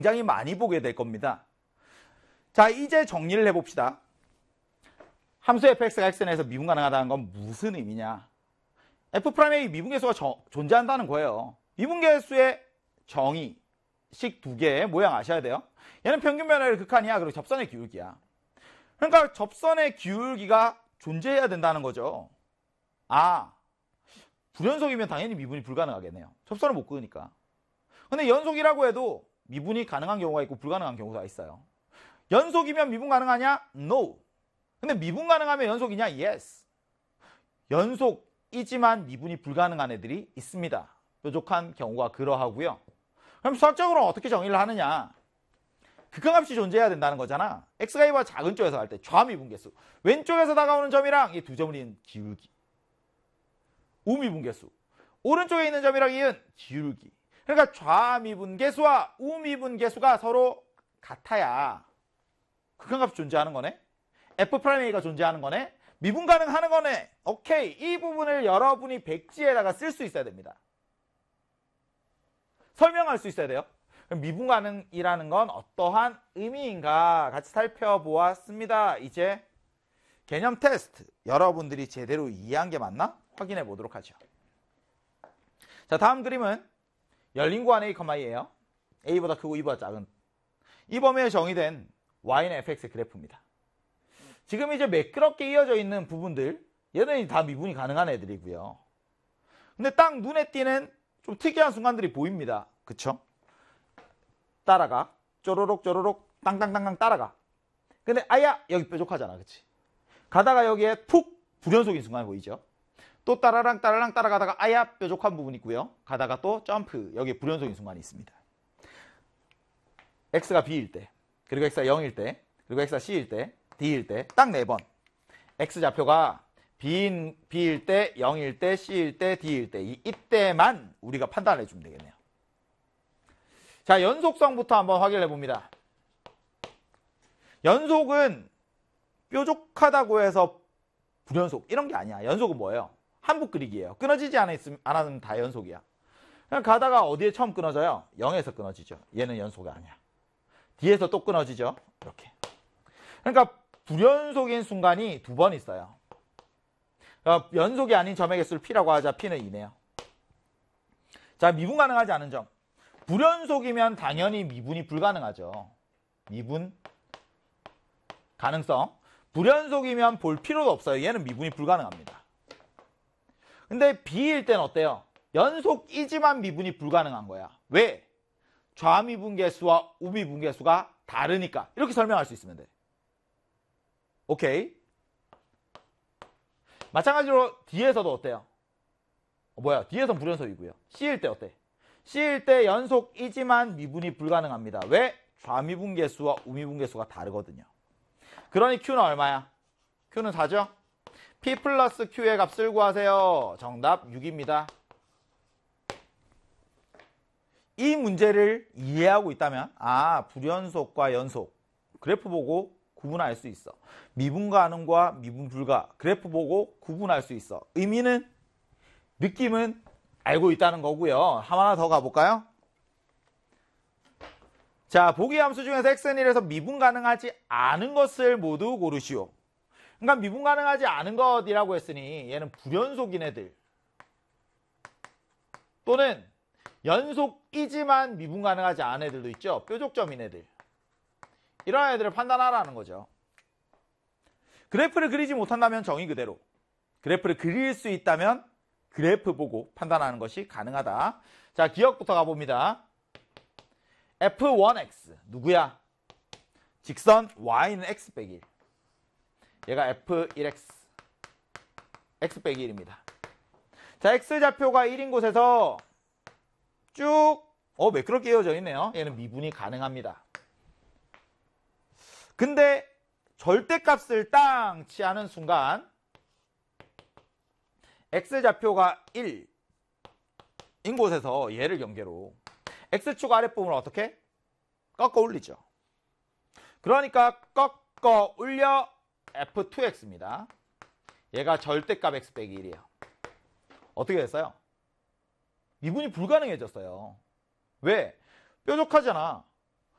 굉장히 많이 보게 될 겁니다. 자, 이제 정리를 해봅시다. 함수 fx가 xn에서 미분 가능하다는 건 무슨 의미냐? f'의 미분계수가 존재한다는 거예요. 미분계수의 정의, 식 두 개의 모양 아셔야 돼요. 얘는 평균 변화율 극한이야. 그리고 접선의 기울기야. 그러니까 접선의 기울기가 존재해야 된다는 거죠. 아, 불연속이면 당연히 미분이 불가능하겠네요. 접선을 못 그으니까. 근데 연속이라고 해도 미분이 가능한 경우가 있고 불가능한 경우가 있어요. 연속이면 미분 가능하냐? No. 근데 미분 가능하면 연속이냐? Yes. 연속이지만 미분이 불가능한 애들이 있습니다. 뾰족한 경우가 그러하고요. 그럼 수학적으로 어떻게 정의를 하느냐? 극한값이 존재해야 된다는 거잖아. x가 2보다 작은 쪽에서 할 때 좌미분계수. 왼쪽에서 다가오는 점이랑 이 두 점을 이은 기울기. 우미분계수. 오른쪽에 있는 점이랑 이은 기울기. 그러니까 좌미분계수와 우미분계수가 서로 같아야 극한값이 존재하는 거네. f'A가 존재하는 거네. 미분 가능하는 거네. 오케이. 이 부분을 여러분이 백지에다가 쓸 수 있어야 됩니다. 설명할 수 있어야 돼요. 미분 가능이라는 건 어떠한 의미인가 같이 살펴보았습니다. 이제 개념 테스트. 여러분들이 제대로 이해한 게 맞나? 확인해 보도록 하죠. 자, 다음 그림은 열린 구간 A, A예요. A보다 크고 E보다 작은 이 범위에 정의된 Y는 fx의 그래프입니다. 지금 이제 매끄럽게 이어져 있는 부분들, 얘네들이 다 미분이 가능한 애들이고요. 근데 딱 눈에 띄는 좀 특이한 순간들이 보입니다. 그쵸? 따라가. 쪼로록 쪼로록 땅땅땅땅 따라가. 근데 아야 여기 뾰족하잖아. 그치? 가다가 여기에 푹 불연속인 순간이 보이죠? 또 따라랑 따라랑 따라가다가 아야 뾰족한 부분이 있고요. 가다가 또 점프. 여기에 불연속인 순간이 있습니다. x가 b일 때, 그리고 x가 0일 때, 그리고 x가 c일 때, d일 때 딱 4번. x좌표가 b일 때, 0일 때, c일 때, d일 때 이때만 우리가 판단을 해주면 되겠네요. 자, 연속성부터 한번 확인해 봅니다. 연속은 뾰족하다고 해서 불연속 이런 게 아니야. 연속은 뭐예요? 한북 그리기예요. 끊어지지 않으면 다 연속이야. 그냥 가다가 어디에 처음 끊어져요? 0에서 끊어지죠. 얘는 연속이 아니야. D에서 또 끊어지죠. 이렇게. 그러니까 불연속인 순간이 2번 있어요. 그러니까 연속이 아닌 점의 개수를 P라고 하자. P는 2네요. 자, 미분 가능하지 않은 점. 불연속이면 당연히 미분이 불가능하죠. 미분 가능성. 불연속이면 볼 필요도 없어요. 얘는 미분이 불가능합니다. 근데 B일 때는 어때요? 연속이지만 미분이 불가능한 거야. 왜? 좌미분계수와 우미분계수가 다르니까. 이렇게 설명할 수 있으면 돼. 오케이? 마찬가지로 D에서도 어때요? D에서는 불연속이고요. C일 때 어때? C일 때 연속이지만 미분이 불가능합니다. 왜? 좌미분계수와 우미분계수가 다르거든요. 그러니 Q는 얼마야? Q는 4죠? P 플러스 Q의 값을 구하세요. 정답 6입니다. 이 문제를 이해하고 있다면 불연속과 연속 그래프 보고 구분할 수 있어. 미분 가능과 미분 불가 그래프 보고 구분할 수 있어. 의미는 느낌은 알고 있다는 거고요. 하나 더 가볼까요? 자, 보기 함수 중에서 xn1에서 미분 가능하지 않은 것을 모두 고르시오. 그러니까 미분 가능하지 않은 것이라고 했으니 얘는 불연속인 애들 또는 연속이지만 미분 가능하지 않은 애들도 있죠. 뾰족점인 애들. 이런 애들을 판단하라는 거죠. 그래프를 그리지 못한다면 정의 그대로. 그래프를 그릴 수 있다면 그래프 보고 판단하는 것이 가능하다. 자, 기억부터 가봅니다. f1x 누구야? 직선 y는 x 빼기 1. 얘가 f1x x 빼기 1입니다. 자, x좌표가 1인 곳에서 쭉 매끄럽게 이어져 있네요. 얘는 미분이 가능합니다. 근데 절대값을 땅 취하는 순간 x좌표가 1인 곳에서 얘를 경계로 x축 아랫부분을 어떻게? 꺾어 올리죠. 그러니까 꺾어 올려 f2x입니다. 얘가 절대값 x 빼기 1이에요. 어떻게 됐어요? 미분이 불가능해졌어요. 왜? 뾰족하잖아.